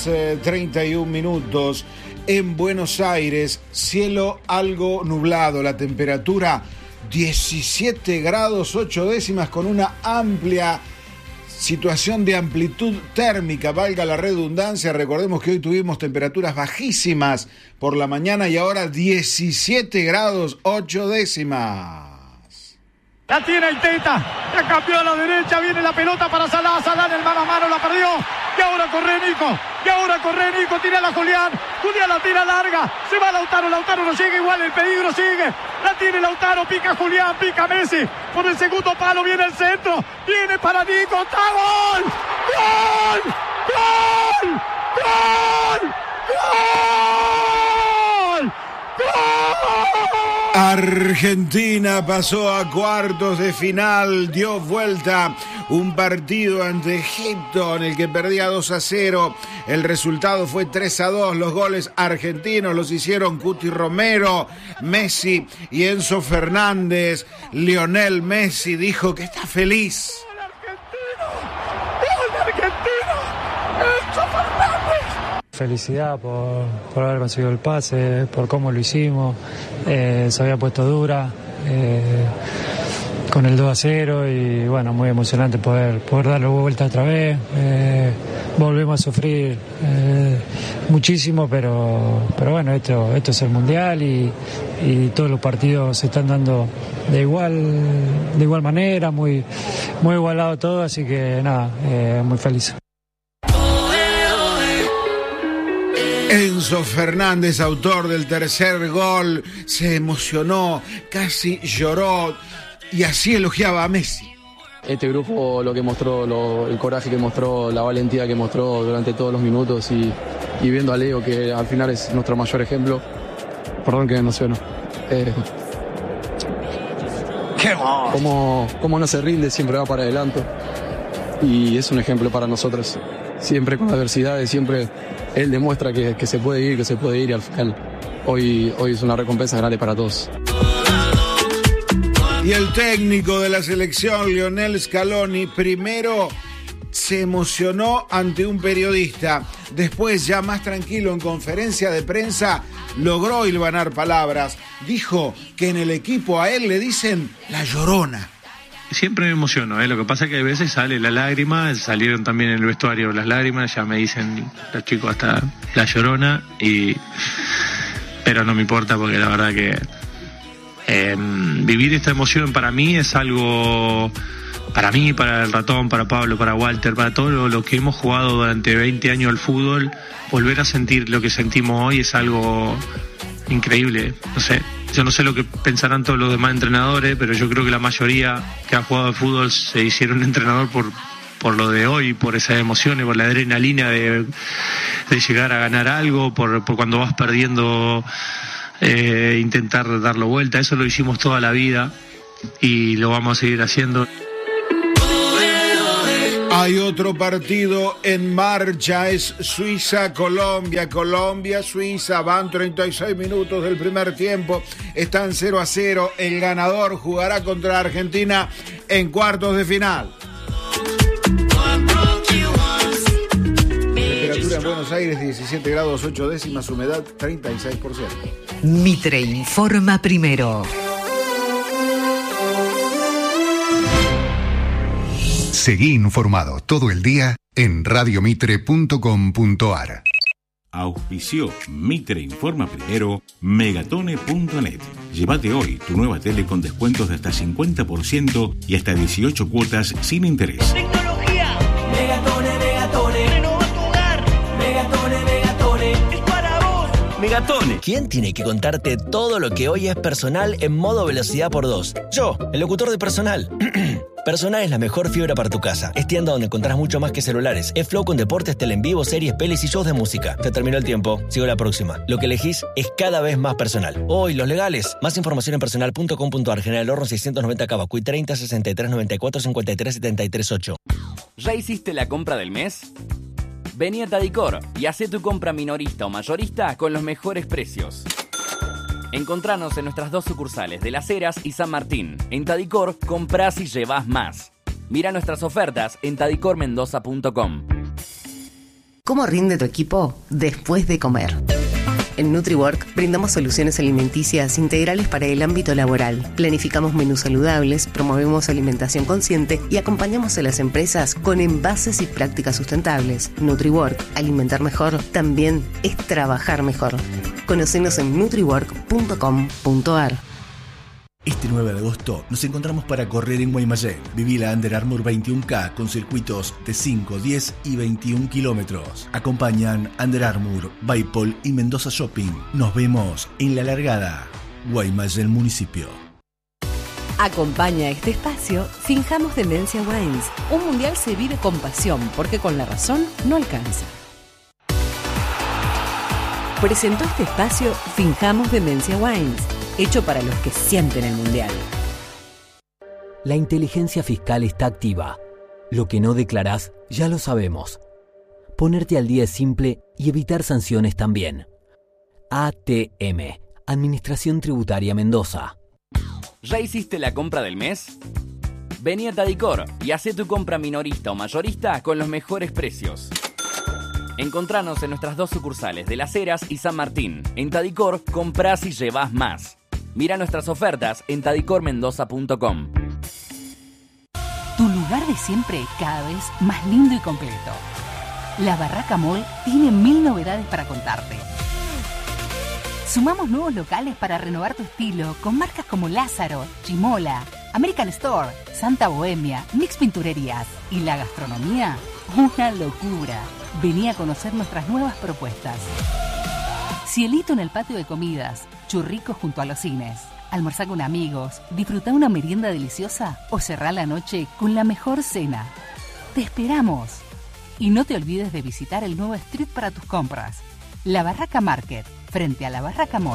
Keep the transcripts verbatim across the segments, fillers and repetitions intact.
treinta y un minutos en Buenos Aires, cielo algo nublado, la temperatura diecisiete grados ocho décimas con una amplia situación de amplitud térmica, valga la redundancia. Recordemos que hoy tuvimos temperaturas bajísimas por la mañana y ahora diecisiete grados ocho décimas. La tiene Aiteta, la cambió a la derecha, viene la pelota para Salah, Salah en el mano a mano, la perdió, y ahora corre Nico, y ahora corre Nico, tira a Julián, Julián la tira larga, se va Lautaro, Lautaro no llega, igual el peligro sigue, la tiene Lautaro, pica Julián, pica Messi, por el segundo palo viene el centro, viene para Nico, ¡está gol! ¡Gol! ¡Gol! ¡Gol! ¡Gol! ¡Gol! Argentina pasó a cuartos de final, dio vuelta un partido ante Egipto en el que perdía dos a cero. El resultado fue tres a dos. Los goles argentinos los hicieron Cuti Romero, Messi y Enzo Fernández. Lionel Messi dijo que está feliz. ¡Gol argentino! ¡Enzo Fernández! Felicidad por, por haber conseguido el pase, por cómo lo hicimos, eh, se había puesto dura eh, con el dos a cero y bueno, muy emocionante poder, poder darle vuelta otra vez. Eh, volvemos a sufrir eh, muchísimo, pero, pero bueno, esto, esto es el Mundial y, y todos los partidos se están dando de igual, de igual manera, muy, muy igualado todo, así que nada, eh, muy feliz. Enzo Fernández, autor del tercer gol, se emocionó, casi lloró y así elogiaba a Messi. Este grupo, lo que mostró, lo, el coraje que mostró, la valentía que mostró durante todos los minutos y, y viendo a Leo, que al final es nuestro mayor ejemplo. Perdón que me emociono. Eh, ¡Qué bueno! como, como no se rinde, siempre va para adelante y es un ejemplo para nosotros. Siempre con adversidades, siempre él demuestra que, que se puede ir, que se puede ir y al final hoy, hoy es una recompensa grande para todos. Y el técnico de la selección, Lionel Scaloni, primero se emocionó ante un periodista, después ya más tranquilo en conferencia de prensa logró hilvanar palabras. Dijo que en el equipo a él le dicen la Llorona. Siempre me emociono, ¿eh? Lo que pasa es que a veces sale la lágrima, salieron también en el vestuario las lágrimas, ya me dicen los chicos hasta la Llorona, y pero no me importa porque la verdad que eh, vivir esta emoción para mí es algo, para mí, para el Ratón, para Pablo, para Walter, para todos los lo que hemos jugado durante veinte años al fútbol, volver a sentir lo que sentimos hoy es algo increíble, no sé. Yo no sé lo que pensarán todos los demás entrenadores, pero yo creo que la mayoría que ha jugado al fútbol se hicieron entrenador por, por lo de hoy, por esas emociones, por la adrenalina de, de llegar a ganar algo, por, por cuando vas perdiendo, eh, intentar darlo vuelta. Eso lo hicimos toda la vida y lo vamos a seguir haciendo. Hay otro partido en marcha, es Suiza-Colombia, Colombia-Suiza, van treinta y seis minutos del primer tiempo, están cero a cero, el ganador jugará contra Argentina en cuartos de final. Temperatura en Buenos Aires diecisiete grados ocho décimas, humedad treinta y seis por ciento. Mitre informa primero. Seguí informado todo el día en radio mitre punto com punto a r. Auspició Mitre Informa Primero, Megatone punto net. Llévate hoy tu nueva tele con descuentos de hasta cincuenta por ciento y hasta dieciocho cuotas sin interés. Tecnología. Megatone, Megatone. Renova tu hogar. Megatone, Megatone. Es para vos. Megatone. ¿Quién tiene que contarte todo lo que hoy es Personal en modo velocidad por dos? Yo, el locutor de Personal. Personal es la mejor fibra para tu casa. Es tienda donde encontrás mucho más que celulares. Es Flow con deportes, tele en vivo, series, pelis y shows de música. Se terminó el tiempo. Sigo la próxima. Lo que elegís es cada vez más Personal. Hoy, los legales. Más información en personal punto com punto a r. General Horno seiscientos noventa Cavacuy treinta sesenta y tres noventa y cuatro cincuenta y tres setenta y tres ocho. ¿Ya hiciste la compra del mes? Vení a Tadicor y hacé tu compra minorista o mayorista con los mejores precios. Encontranos en nuestras dos sucursales de Las Heras y San Martín. En Tadicor, comprás y llevás más. Mira nuestras ofertas en tadicor mendoza punto com. ¿Cómo rinde tu equipo después de comer? En NutriWork brindamos soluciones alimenticias integrales para el ámbito laboral. Planificamos menús saludables, promovemos alimentación consciente y acompañamos a las empresas con envases y prácticas sustentables. NutriWork, alimentar mejor, también es trabajar mejor. Conocenos en nutriwork punto com punto a r. Este nueve de agosto nos encontramos para correr en Guaymallén. Viví la Under Armour veintiuno K con circuitos de cinco, diez y veintiún kilómetros. Acompañan Under Armour, Baipol y Mendoza Shopping. Nos vemos en la largada. Guaymallén Municipio. Acompaña este espacio Finjamos Demencia Wines. Un mundial se vive con pasión porque con la razón no alcanza. Presentó este espacio Finjamos Demencia Wines, hecho para los que sienten el mundial. La inteligencia fiscal está activa. Lo que no declarás, ya lo sabemos. Ponerte al día es simple y evitar sanciones también. A T M, Administración Tributaria Mendoza. ¿Ya hiciste la compra del mes? Vení a Tadicor y hacé tu compra minorista o mayorista con los mejores precios. Encontranos en nuestras dos sucursales de Las Heras y San Martín. En Tadicor, comprás y llevás más. Mira nuestras ofertas en tadicor mendoza punto com. Tu lugar de siempre cada vez más lindo y completo. La Barraca Mall tiene mil novedades para contarte. Sumamos nuevos locales para renovar tu estilo con marcas como Lázaro, Chimola, American Store, Santa Bohemia, Mix Pinturerías y la gastronomía, una locura. Vení a conocer nuestras nuevas propuestas. Cielito en el patio de comidas, churricos junto a los cines. Almorzá con amigos, disfrutá una merienda deliciosa o cerrá la noche con la mejor cena. ¡Te esperamos! Y no te olvides de visitar el nuevo street para tus compras. La Barraca Market, frente a la Barraca Mall.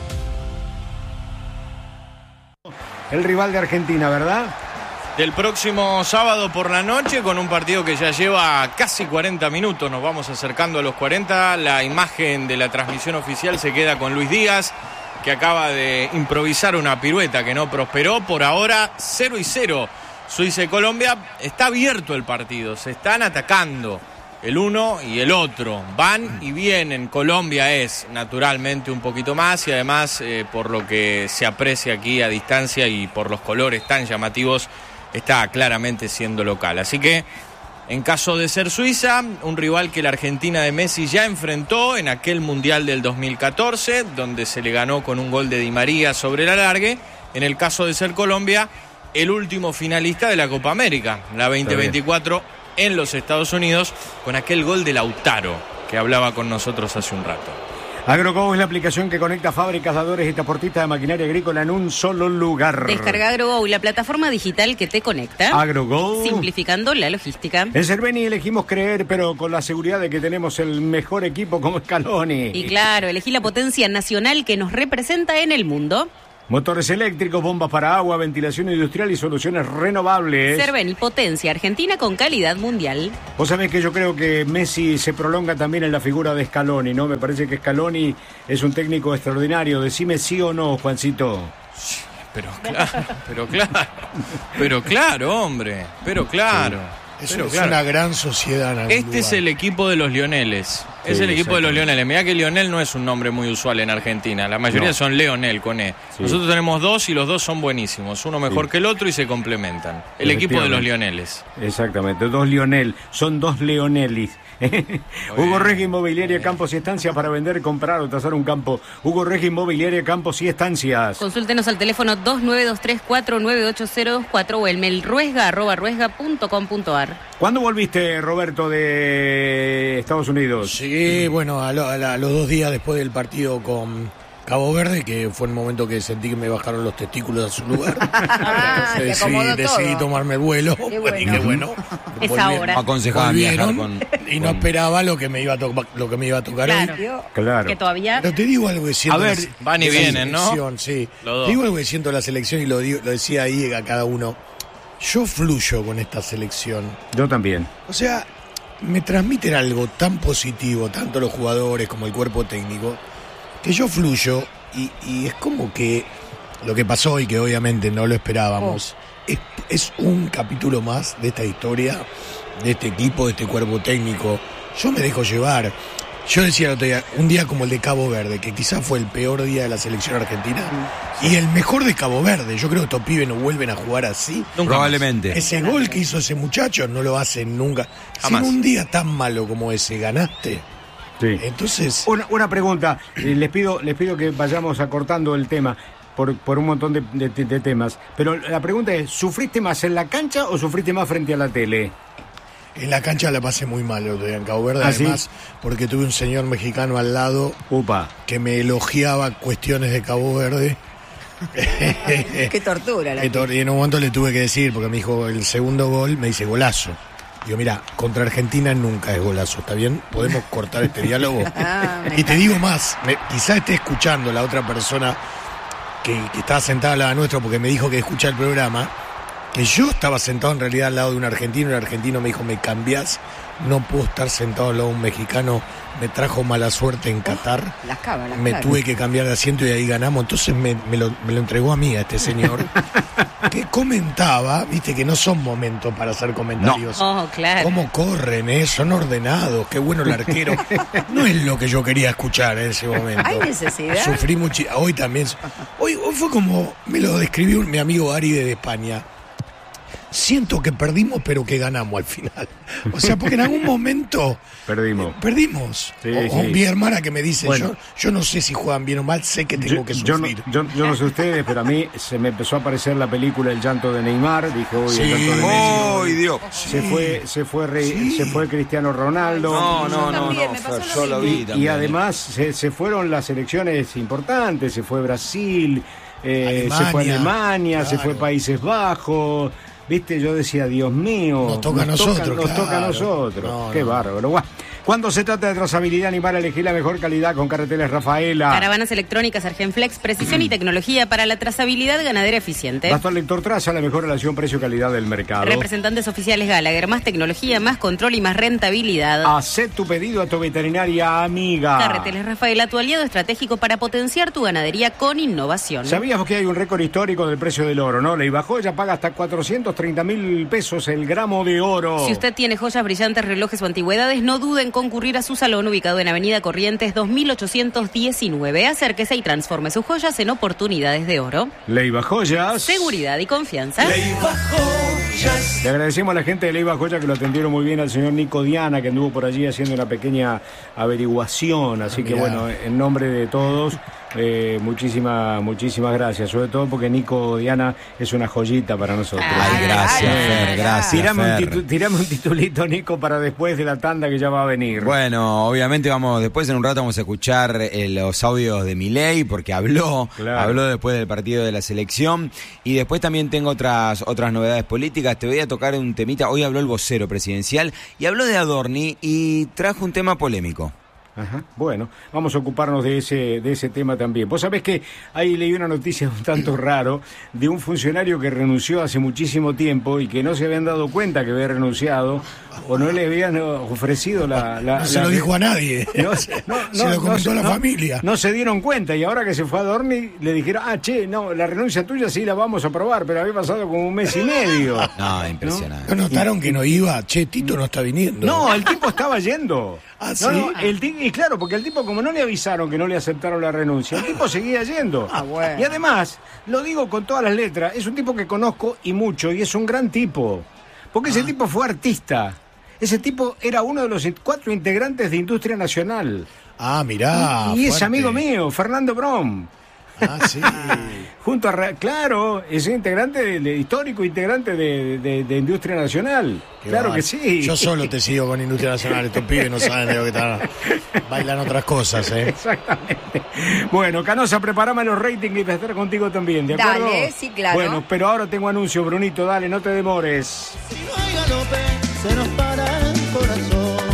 El rival de Argentina, ¿verdad? Del próximo sábado por la noche, con un partido que ya lleva casi cuarenta minutos, nos vamos acercando a los cuarenta. La imagen de la transmisión oficial se queda con Luis Díaz, que acaba de improvisar una pirueta que no prosperó. Por ahora, cero y cero. Suiza y Colombia. Está abierto el partido, se están atacando el uno y el otro. Van y vienen. Colombia es naturalmente un poquito más y además, eh, por lo que se aprecia aquí a distancia y por los colores tan llamativos, está claramente siendo local. Así que, en caso de ser Suiza, un rival que la Argentina de Messi ya enfrentó en aquel Mundial del dos mil catorce, donde se le ganó con un gol de Di María sobre el alargue. En el caso de ser Colombia, el último finalista de la Copa América, la veinte veinticuatro, en los Estados Unidos, con aquel gol de Lautaro, que hablaba con nosotros hace un rato. AgroGo es la aplicación que conecta fábricas, dadores y transportistas de maquinaria agrícola en un solo lugar. Descarga AgroGo, la plataforma digital que te conecta. AgroGo. Simplificando la logística. En Cerveni elegimos creer, pero con la seguridad de que tenemos el mejor equipo como Scaloni. Y claro, elegí la potencia nacional que nos representa en el mundo. Motores eléctricos, bombas para agua, ventilación industrial y soluciones renovables. Cerveni, potencia argentina con calidad mundial. Vos sabés que yo creo que Messi se prolonga también en la figura de Scaloni, ¿no? Me parece que Scaloni es un técnico extraordinario. Decime sí o no, Juancito. Sí, pero claro, pero claro, pero claro, hombre, pero claro. Sí. Es, pero es claro. una gran sociedad. En este lugar. es el equipo de los Lioneles. Es Sí, el equipo de los exacto. Lioneles. Mirá que Lionel no es un nombre muy usual en Argentina. La mayoría No. son Leonel con E. Sí. Nosotros tenemos dos y los dos son buenísimos. Uno mejor Sí. que el otro y se complementan. El equipo de los Efectivamente. Lioneles. Exactamente, dos Lionel, son dos Leonelis. Hugo Regi Inmobiliaria, Campos y Estancias para vender, comprar o tasar un campo. Hugo Regi Inmobiliaria, Campos y Estancias. Consúltenos al teléfono dos nueve dos tres cuatro nueve ocho cero dos cuatro o el mail ruesga arroba ruesga punto com punto a r. ¿Cuándo volviste, Roberto, de Estados Unidos? Llegué, bueno, a, lo- a la- a los dos días después del partido con Cabo Verde, que fue el momento que sentí que me bajaron los testículos a su lugar. Ah, Entonces, se acomodó decidí, decidí todo. tomarme el vuelo. Qué bueno. Y qué bueno. Es Volvi- ahora. Aconsejaban viajar volvieron con... y no con- esperaba lo que me iba a, to- lo que me iba a tocar Claro. hoy. Claro. Que todavía... Pero te digo algo que siento. A ver, de la- van y de la vienen, ¿no? selección, sí. Los dos. Te digo algo que siento de la selección y lo, digo- lo decía ahí a cada uno. Yo fluyo con esta selección. Yo también. O sea, me transmiten algo tan positivo, tanto los jugadores como el cuerpo técnico, que yo fluyo y, y es como que lo que pasó y que obviamente no lo esperábamos, es, es un capítulo más de esta historia, de este equipo, de este cuerpo técnico, yo me dejo llevar. Yo decía el otro día, un día como el de Cabo Verde, que quizás fue el peor día de la selección argentina, sí. y el mejor de Cabo Verde. Yo creo que estos pibes no vuelven a jugar así. Nunca Probablemente. Más. Ese gol que hizo ese muchacho no lo hacen nunca. Jamás. Si en un día tan malo como ese ganaste... Sí. Entonces... Una, una pregunta, eh, les pido les pido que vayamos acortando el tema por, por un montón de, de, de temas, pero la pregunta es, ¿sufriste más en la cancha o sufriste más frente a la tele? En la cancha la pasé muy mal el otro día en Cabo Verde, ¿Ah, además, sí? porque tuve un señor mexicano al lado Upa. que me elogiaba cuestiones de Cabo Verde. Qué tortura. La y en un momento le tuve que decir, porque me dijo el segundo gol, me dice golazo. Digo, mira, contra Argentina nunca es golazo, ¿está bien? ¿Podemos cortar este diálogo? Ah, y te digo más, me, quizá esté escuchando la otra persona que, que estaba sentada al lado nuestro porque me dijo que escucha el programa, que yo estaba sentado en realidad al lado de un argentino, y el argentino me dijo, me cambiás, no puedo estar sentado al lado de un mexicano, me trajo mala suerte en Qatar, las cábalas, me claro. tuve que cambiar de asiento y ahí ganamos, entonces me, me, lo, me lo entregó a mí, a este señor, que comentaba, viste que no son momentos para hacer comentarios. No, oh, claro. ¿Cómo corren, eh? Son ordenados, qué bueno el arquero. No es lo que yo quería escuchar en ese momento. ¿Hay necesidad? Sufrí mucho, hoy también, hoy, hoy fue como, me lo describió mi amigo Ari de España. Siento que perdimos, pero que ganamos al final. O sea, porque en algún momento... Perdimos. Perdimos. Sí, o, sí. o mi hermana que me dice, Bueno. yo, yo no sé si juegan bien o mal, sé que tengo yo, que yo no, sufrir. yo, yo no sé ustedes, pero a mí se me empezó a aparecer la película El llanto de Neymar. Dije, uy, Sí. el llanto de Messi. ¡Ay, Dios! Se fue, se fue, re- Sí. se fue Cristiano Ronaldo. No, no, no, también, no, me pasó Fer, lo yo lo mismo. vi Y también. además se, se fueron las selecciones importantes, se fue Brasil, eh, se fue Alemania, Alemania, se claro. fue Países Bajos, viste, yo decía, Dios mío, Nos toca a nosotros, nos toca a claro. nosotros, No, qué no. bárbaro. Guau. Cuando se trata de trazabilidad animal, elegir la mejor calidad con Carreteles Rafaela. Caravanas electrónicas Argenflex, precisión y tecnología para la trazabilidad ganadera eficiente. Bastón Lector Traza, la mejor relación precio-calidad del mercado. Representantes oficiales Gallagher, más tecnología, más control y más rentabilidad. Hacé tu pedido a tu veterinaria amiga. Carreteles Rafaela, tu aliado estratégico para potenciar tu ganadería con innovación. Sabíamos que hay un récord histórico del precio del oro, ¿no? Ley Joya paga hasta cuatrocientos treinta mil pesos el gramo de oro. Si usted tiene joyas brillantes, relojes o antigüedades, no dude en concurrir a su salón ubicado en Avenida Corrientes dos mil ochocientos diecinueve. Acérquese y transforme sus joyas en oportunidades de oro. Leiva Joyas. Seguridad y confianza. Leiva Joyas. Le agradecemos a la gente de Leiva Joya que lo atendieron muy bien, al señor Nico Diana, que anduvo por allí haciendo una pequeña averiguación. Así Ah, que mirá. bueno, en nombre de todos, eh, muchísimas, muchísimas gracias. Sobre todo porque Nico Diana es una joyita para nosotros. Ay, gracias, Ay, Fer, ay, gracias, Tirame un, Fer. titu- tirame un titulito, Nico, para después de la tanda que ya va a venir. Bueno, obviamente vamos, después en un rato vamos a escuchar eh, los audios de Milei, porque habló, Claro. habló después del partido de la selección, y después también tengo otras, otras novedades políticas. Te voy a tocar un temita, hoy habló el vocero presidencial, y habló de Adorni, y trajo un tema polémico. Ajá. Bueno, vamos a ocuparnos de ese de ese tema también. Vos sabés que ahí leí una noticia un tanto raro de un funcionario que renunció hace muchísimo tiempo y que no se habían dado cuenta que había renunciado o no le habían ofrecido la... la No se la- lo dijo a nadie. No, Se lo comentó a la familia. No se dieron cuenta y ahora que se fue a dormir le dijeron, ah, che, no, la renuncia tuya sí la vamos a aprobar, pero había pasado como un mes y medio. No, impresionante. ¿No notaron que no iba? Che, Tito no está viniendo. No, el tipo estaba yendo. ¿Ah, No, sí? no, el ti- y claro, porque el tipo, como no le avisaron que no le aceptaron la renuncia, el tipo seguía yendo. Ah, bueno. Y además, lo digo con todas las letras, es un tipo que conozco y mucho, y es un gran tipo. Porque ese tipo fue artista. Ese tipo era uno de los cuatro integrantes de Industria Nacional. Ah, mirá. y es fuerte. amigo mío, Fernando Brom. Ah, sí. Junto a, Ra- claro, es integrante, de, de- histórico integrante de, de- de Industria Nacional. Qué Claro va. que sí. Yo solo te sigo con Industria Nacional. Estos pibes no saben de lo que están. Bailan otras cosas, ¿eh? Exactamente. Bueno, Canosa, prepárame los ratings y voy a estar contigo también, ¿de acuerdo? Dale, sí, claro. Bueno, pero ahora tengo anuncio, Brunito, dale, no te demores. Si no hay galope, se nos para el corazón.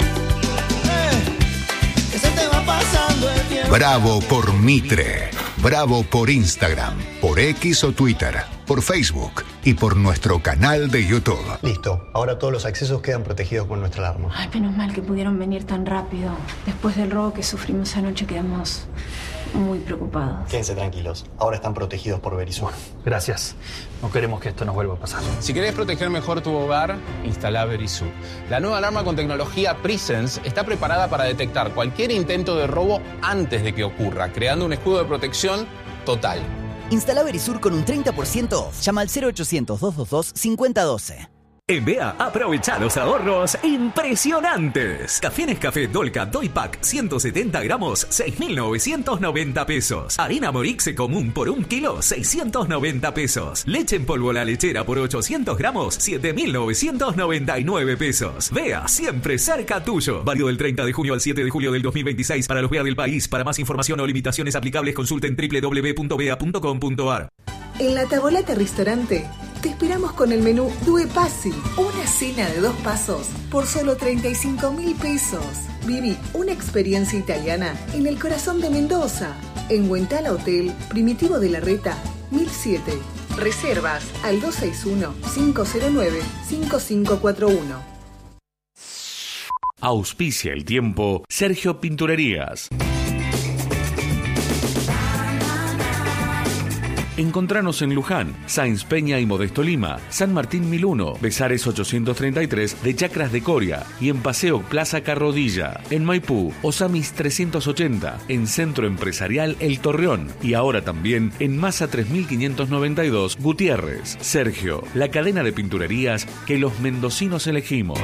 Eh, que se te va pasando el tiempo. Bravo por Mitre. Bravo por Instagram, por X o Twitter, por Facebook y por nuestro canal de YouTube. Listo, ahora todos los accesos quedan protegidos con nuestra alarma. Ay, menos mal que pudieron venir tan rápido. Después del robo que sufrimos anoche quedamos muy preocupados. Quédense tranquilos, ahora están protegidos por Verisur. Gracias. No queremos que esto nos vuelva a pasar. Si querés proteger mejor tu hogar, instala Verisur. La nueva alarma con tecnología Presence está preparada para detectar cualquier intento de robo antes de que ocurra, creando un escudo de protección total. Instala Verisur con un treinta por ciento off. Llama al cero ochocientos, doscientos veintidós, cincuenta doce. En B E A, aprovecha los ahorros impresionantes. Café Nescafé Dolca Doy Pack ciento setenta gramos, seis mil novecientos noventa pesos. Harina Morixe común por un kilo, seiscientos noventa pesos. Leche en polvo La Lechera por ochocientos gramos, siete mil novecientos noventa y nueve pesos. B E A, siempre cerca tuyo. Válido del treinta de junio al siete de julio del dos mil veintiséis para los B E A del país. Para más información o limitaciones aplicables, consulten doble u doble u doble u punto bea punto com punto a r. En La Tavolata Restaurante te esperamos con el menú Due Passi, una cena de dos pasos por solo treinta y cinco mil pesos. Viví una experiencia italiana en el corazón de Mendoza, en Huentala Hotel, Primitivo de la Reta, mil siete. Reservas al dos seis uno, cinco cero nueve, cinco cinco cuatro uno. Auspicia el tiempo Sergio Pinturerías. Encontranos en Luján, Sáenz Peña y Modesto Lima, San Martín mil uno, Besares ochocientos treinta y tres de Chacras de Coria y en Paseo Plaza Carrodilla, en Maipú, Osamis trescientos ochenta, en Centro Empresarial El Torreón y ahora también en Masa tres mil quinientos noventa y dos, Gutiérrez. Sergio, la cadena de pinturerías que los mendocinos elegimos.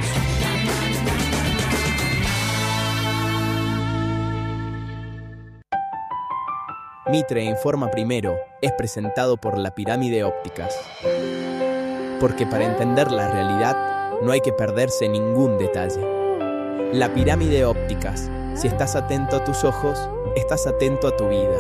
Mitre Informa Primero es presentado por La Pirámide Ópticas. Porque para entender la realidad no hay que perderse ningún detalle. La Pirámide Ópticas. Si estás atento a tus ojos, estás atento a tu vida.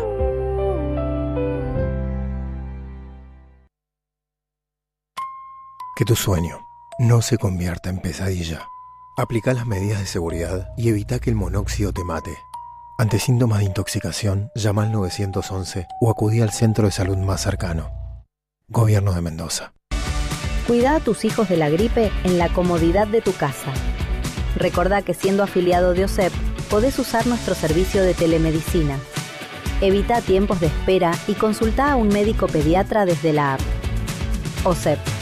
Que tu sueño no se convierta en pesadilla. Aplica las medidas de seguridad y evita que el monóxido te mate. Ante síntomas de intoxicación, llama al nueve once o acudí al centro de salud más cercano. Gobierno de Mendoza. Cuida a tus hijos de la gripe en la comodidad de tu casa. Recordá que siendo afiliado de O S E P, podés usar nuestro servicio de telemedicina. Evita tiempos de espera y consulta a un médico pediatra desde la app. O S E P,